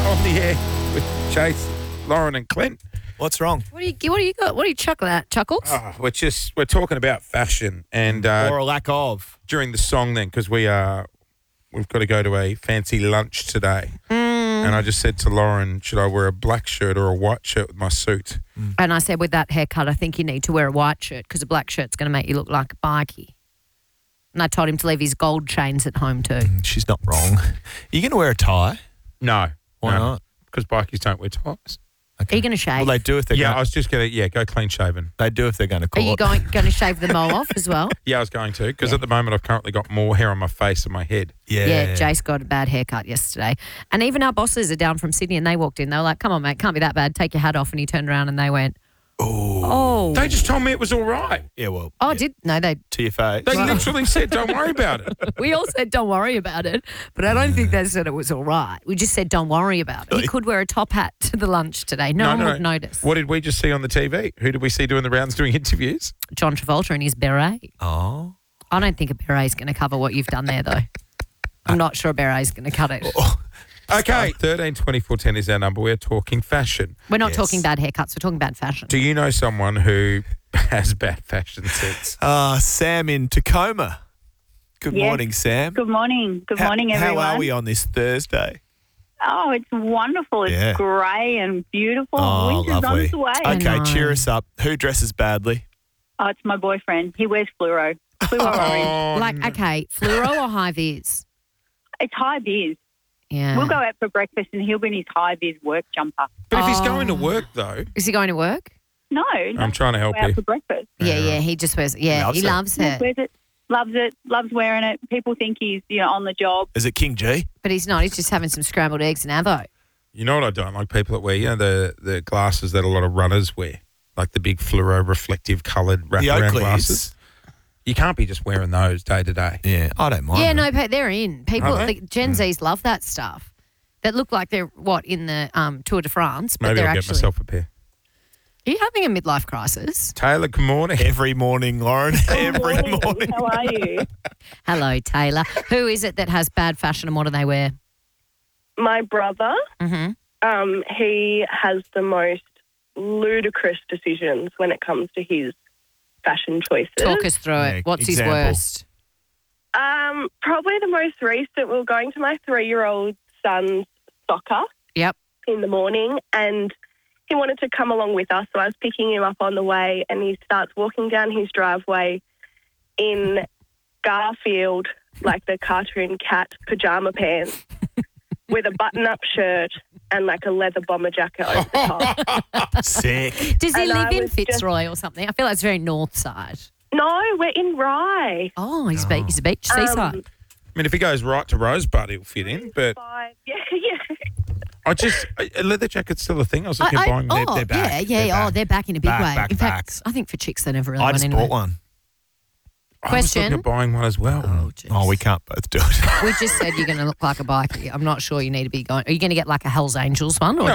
on the air with Chase, Lauren and Clint. What's wrong? What do you got? What are you chuckling at? Chuckles? We're talking about fashion and Or a lack of. during the song then, because we've got to go to a fancy lunch today. And I just said to Lauren, should I wear a black shirt or a white shirt with my suit? And I said, with that haircut, I think you need to wear a white shirt because a black shirt's going to make you look like a bikie. And I told him to leave his gold chains at home too. She's not wrong. Are you going to wear a tie? No. Why not? Because bikies don't wear ties. Are you going to shave? Well, they do if they're Yeah, I going was just going to, go clean shaven. They do if they're going to Are court. you going to shave the mole off as well? Yeah, I was going to, because at the moment I've currently got more hair on my face than my head. Yeah, Jace got a bad haircut yesterday. And even our bosses are down from Sydney and they walked in. They were like, come on, mate, can't be that bad. Take your hat off. And he turned around and they went, oh. They just told me it was all right. Yeah, well. Oh, yeah. No, they. To your face. They literally said, don't worry about it. We all said, don't worry about it. But I don't think they said it was all right. We just said, don't worry about it. He could wear a top hat to the lunch today. No one would notice. What did we just see on the TV? Who did we see doing the rounds doing interviews? John Travolta in his beret. Oh. I don't think a beret's going to cover what you've done there, though. I'm not sure a beret's going to cut it. Okay, 13 24 10 is our number. We're talking fashion. We're not talking bad haircuts. We're talking bad fashion. Do you know someone who has bad fashion sense? Sam in Tacoma. Good morning, Sam. Good morning. Good morning, everyone. How are we on this Thursday? Oh, it's wonderful. It's grey and beautiful. Oh, Winter's lovely. on its way. I Okay, know. cheer us up. Who dresses badly? Oh, it's my boyfriend. He wears fluoro. Fluoro orange. Okay, fluoro or high vis? It's high vis. Yeah. We'll go out for breakfast and he'll be in his high vis work jumper. But if he's going to work, though, Is he going to work? No. I'm trying to help Out you. for breakfast. Yeah, he just wears it. Yeah, Loves he it. loves He it. wears it. Loves it. Loves wearing it. People think he's, on the job. Is it King G? But he's not. He's just having some scrambled eggs and avo. You know what I don't like? People that wear, the glasses that a lot of runners wear, like the big fluoro reflective coloured The wraparound Oakleys. glasses. You can't be just wearing those day to day. Yeah, I don't mind. Yeah, them. no, but they're in. People, Are they? Gen Zs love that stuff. That look like they're, in the Tour de France, but Maybe they're I'll get actually... myself a pair. Are you having a midlife crisis? Taylor, good morning. Every morning, Lauren. Every morning. How are you? Hello, Taylor. Who is it that has bad fashion and what do they wear? My brother, Mm-hmm. he has the most ludicrous decisions when it comes to his fashion choices. Talk us through Yeah, it. What's example. his worst? Probably the most recent, we were going to my 3-year-old son's soccer Yep. in the morning, and he wanted to come along with us, so I was picking him up on the way, and he starts walking down his driveway in Garfield, like the cartoon cat, pyjama pants, with a button-up shirt and like a leather bomber jacket over the top. Sick. Does he And I live in was just- Fitzroy or something? I feel like it's very north side. No, we're in Rye. Oh, he's a beach seaside. I mean, if he goes right to Rosebud, he'll fit in. But Yeah. leather jacket's still a thing. I was looking at buying them. they're back. Yeah. They're back. They're back in a big Back, way. back, in fact, back. I think for chicks they never really I went just anywhere. bought one. I was looking Question? at buying one as well. Oh, we can't both do it. We just said you're going to look like a bikie. I'm not sure you need to be going. Are you going to get like a Hell's Angels one? Or